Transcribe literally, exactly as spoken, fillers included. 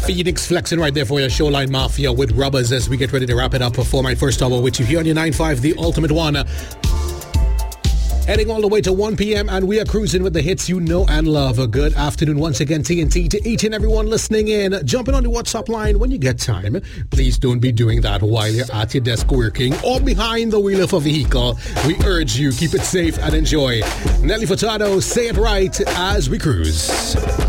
Phoenix flexing right there for your Showline Mafia with Rubbers as we get ready to wrap it up for my first hour with you here on your nine five, the ultimate one. Heading all the way to one p.m. and we are cruising with the hits you know and love. A good afternoon once again, T N T, to each and everyone listening in. Jumping on the WhatsApp line when you get time. Please don't be doing that while you're at your desk working or behind the wheel of a vehicle. We urge you, keep it safe and enjoy. Nelly Furtado, say it right as we cruise.